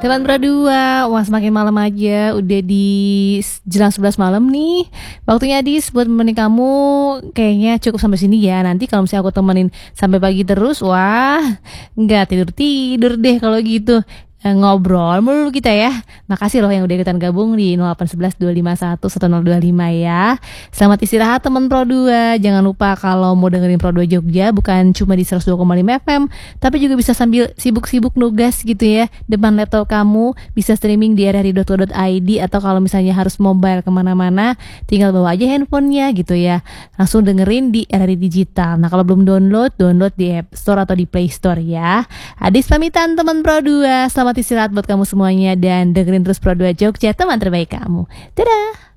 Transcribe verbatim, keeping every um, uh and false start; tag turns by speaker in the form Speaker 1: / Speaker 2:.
Speaker 1: Teman berdua, wah semakin malam aja, udah di s- jelang sebelas malam nih. Waktunya Dis buat nemenin kamu kayaknya cukup sampai sini ya. Nanti kalau misalnya aku temenin sampai pagi terus, wah nggak tidur-tidur deh kalau gitu. Eh, ngobrol mulu kita ya. Makasih loh yang udah ikutan gabung di nol delapan satu satu dua lima satu satu nol dua lima ya. Selamat istirahat teman Pro dua. Jangan lupa kalau mau dengerin Pro dua Jogja bukan cuma di seratus dua koma lima F M, tapi juga bisa sambil sibuk-sibuk nugas gitu ya depan laptop kamu. Bisa streaming di r r i dot co dot i d, atau kalau misalnya harus mobile kemana-mana tinggal bawa aja handphonenya gitu ya, langsung dengerin di R R I Digital. Nah kalau belum download, download di App Store atau di Play Store ya. Adis pamitan teman Pro dua, selamat istirahat buat kamu semuanya dan dengerin terus Pro dua Jogja, teman terbaik kamu. Dadah.